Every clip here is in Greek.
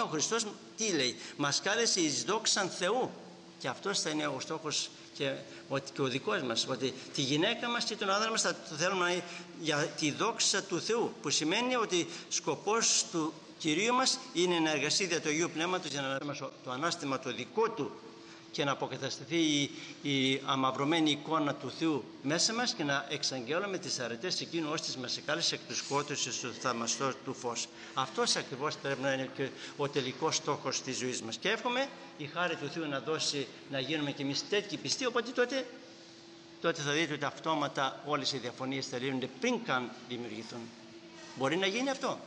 ο Χριστός τι λέει? Μας κάλεσε εις δόξαν Θεού. Και αυτός θα είναι ο στόχος και ο δικός μας, ότι τη γυναίκα μας και τον άντρα μας θα το θέλουμε για τη δόξα του Θεού, που σημαίνει ότι σκοπός του Κυρίου μας είναι να εργαστεί δια του Αγίου Πνεύματος για να μας το ανάστημα το δικό Του και να αποκατασταθεί η αμαυρωμένη εικόνα του Θεού μέσα μας και να εξαγγέλουμε τις αρετές εκείνου ώστε μας εκάλεσε εκ του σκότους στο θαυμαστό του φως. Αυτός ακριβώς πρέπει να είναι και ο τελικός στόχος της ζωής μας. Και εύχομαι η χάρη του Θεού να δώσει να γίνουμε κι εμείς τέτοιοι πιστοί, οπότε τότε θα δείτε ότι αυτόματα όλες οι διαφωνίες θα λύνονται πριν καν δημιουργηθούν. Μπορεί να γίνει αυτό.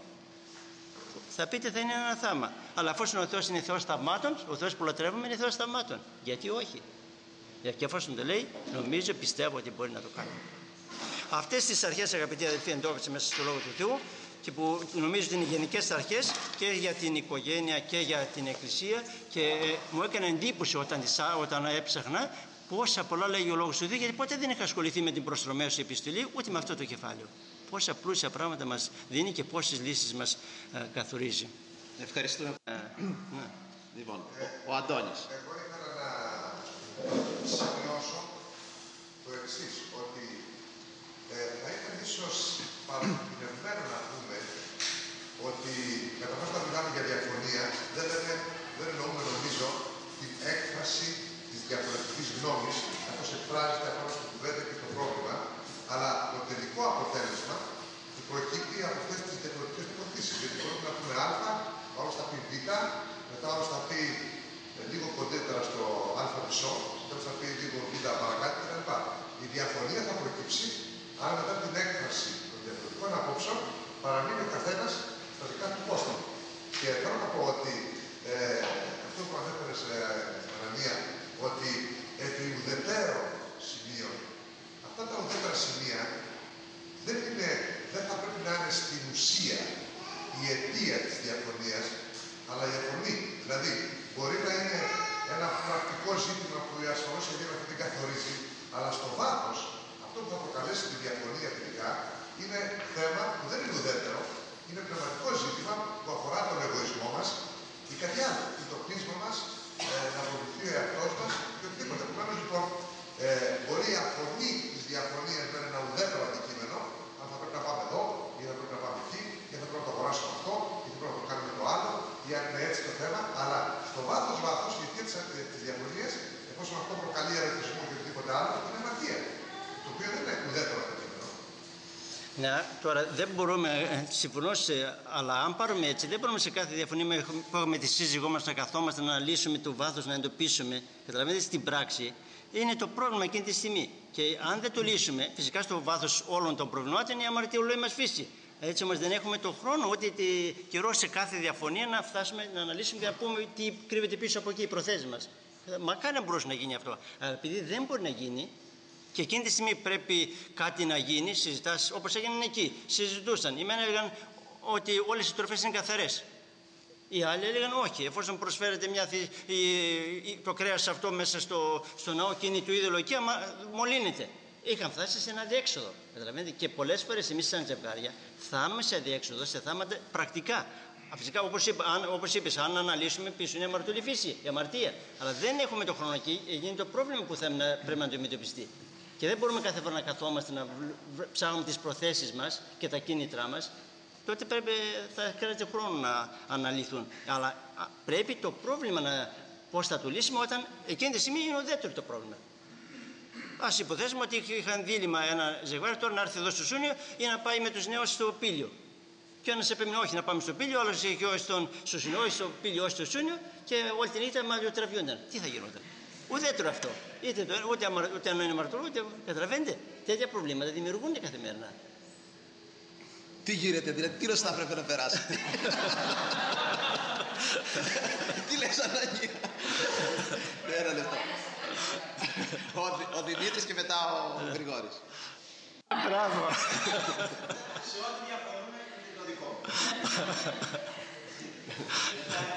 Θα πείτε θα είναι ένα θαύμα. Αλλά εφόσον ο Θεός είναι Θεός θαυμάτων, ο Θεός που λατρεύουμε είναι Θεός θαυμάτων. Γιατί όχι? Και εφόσον το λέει, νομίζω, πιστεύω ότι μπορεί να το κάνει. Αυτές τις αρχές, αγαπητοί αδελφοί, εντόπισε μέσα στο Λόγο του Θεού και που νομίζω ότι είναι γενικές αρχές και για την οικογένεια και για την Εκκλησία, και μου έκανε εντύπωση όταν έψαχνα πόσα πολλά λέγει ο Λόγος του Θεού, γιατί ποτέ δεν είχα ασχοληθεί με την προστρωμαίωση επιστολή ούτε με αυτό το κεφάλαιο. Πόσα πλούσια πράγματα μας δίνει και πόσες λύσεις μας καθορίζει. Ευχαριστούμε. Λοιπόν, ο Αντώνης. Εγώ ήθελα να σημειώσω το εξής, ότι θα ήταν ίσως παρακινευμένο να πούμε ότι καταρχάς όταν μιλάμε για διαφωνία δεν εννοούμε, νομίζω, την έκφραση της διαφορετικής γνώμης, καθώς εκφράζεται από την κουβέντα και το πρόβλημα, αλλά το τελικό αποτέλεσμα που προκύπτει από αυτές τις διαφορετικές τοποθετήσεις. Γιατί μπορούμε να πούμε Α, ο άλλος θα πει Β, μετά ο άλλος θα πει λίγο κοντύτερα στο Α μισό, τέλος θα πει λίγο Β παρακάτω κτλ. Η διαφωνία θα προκύψει αν μετά την έκφραση των διαφορετικών απόψεων παραμείνει ο καθένας στα δικά του πόστα. Και θέλω να πω ότι αυτό που ανέφερες, Ανανία, ότι επί ουδετέρω σημείων, αυτά τα ουδέτερα σημεία δεν θα πρέπει να είναι στην ουσία η αιτία της διαφωνίας, αλλά η αφορμή. Δηλαδή, μπορεί να είναι ένα πρακτικό ζήτημα που ασφαλώς η Αγία δεν καθορίζει, αλλά στο βάθος αυτό που θα προκαλέσει τη διαφωνία τελικά είναι θέμα που δεν είναι ουδέτερο, είναι πνευματικό ζήτημα που αφορά τον εγωισμό μας ή κάτι άλλο, ή το κλείσμα μας, να προβληθεί ο εαυτός μας και οτιδήποτε. Επομένως, λοιπόν, μπορεί η αφορμή της διαφωνίας να είναι ένα ουδέτερο αντικείμενο, αν θα πρέπει να πάμε εδώ, ή θα πρέπει να πάμε εκεί, ή θα πρέπει να το αγοράσουμε αυτό, ή θα πρέπει να το κάνουμε το άλλο, ή αν είναι έτσι το θέμα. Αλλά στο βάθος η αιτία της διαφωνίας, εφόσον αυτό προκαλεί ερωτησμό και οτιδήποτε άλλο, είναι αμαρτία. Το οποίο δεν είναι ουδέτερο αντικείμενο. Ναι, τώρα δεν μπορούμε, συμφωνώ, αλλά αν πάρουμε έτσι, δεν μπορούμε σε κάθε διαφωνία που έχουμε τη σύζυγό μας να καθόμαστε, να αναλύσουμε το βάθος, να εντοπίσουμε. Καταλαβαίνετε, στην πράξη είναι το πρόβλημα εκείνη τη στιγμή. Και αν δεν το λύσουμε, φυσικά στο βάθος όλων των προβλημάτων είναι η αμαρτιολόγη μας φύση. Έτσι όμως δεν έχουμε τον χρόνο ούτε καιρό σε κάθε διαφωνία να φτάσουμε να αναλύσουμε και να πούμε τι κρύβεται πίσω από εκεί οι προθέσεις μας. Μακάρι να μπορούσε να γίνει αυτό. Αλλά επειδή δεν μπορεί να γίνει, και εκείνη τη στιγμή πρέπει κάτι να γίνει, συζητάς, όπως έγιναν εκεί. Συζητούσαν. Οι μένα έλεγαν ότι όλες οι τροφές είναι καθαρές. Οι άλλοι έλεγαν όχι, εφόσον προσφέρεται το κρέας αυτό μέσα στο ναό και είναι το είδωλο εκεί, μολύνεται. Είχαν φτάσει σε ένα αδιέξοδο. Και πολλές φορές εμείς σαν ζευγάρια φτάνουμε σε αδιέξοδο, σε θάματα πρακτικά. Φυσικά, όπως είπες, αν αναλύσουμε πίσω είναι αμαρτωλή φύση, η αμαρτία. Αλλά δεν έχουμε το χρόνο εκεί, γίνει το πρόβλημα που πρέπει να το αντιμετωπιστεί. Και δεν μπορούμε κάθε φορά να καθόμαστε να ψάχνουμε τις προθέσεις μας και τα κίνητρά μας. Τότε θα χρειάζεται χρόνο να αναλυθούν. Αλλά πρέπει το πρόβλημα πώς θα το λύσουμε όταν εκείνη τη στιγμή είναι ουδέτερο το πρόβλημα. Ας υποθέσουμε ότι είχαν δίλημμα ένα ζευγάρι, τώρα να έρθει εδώ στο Σούνιο ή να πάει με τους νέους στο Πήλιο. Και ένας έπαιρνε όχι να πάμε στο Πήλιο, άλλος είχε όχι στο Σούνιο, όχι στο Πήλιο, όχι στο Σούνιο και όλη την νύχτα μαλλιοτραβιούνταν. Τι θα γινόταν? Ουδέτερο αυτό. Ούτε αν είναι αμαρτωλό, ούτε καταλαβαίνετε. Τέτοια προβλήματα δημιουργούνται καθημερινά. Τι γίνεται, δηλαδή, τι ρωστά πρέπει να περάσει? Τι λες, Αναγία? Ένα λεπτό. Ο Δημήτρης και μετά ο Γρηγόρης. Μπράβο. Σε ό,τι διαφωνούμε είναι το δικό μου.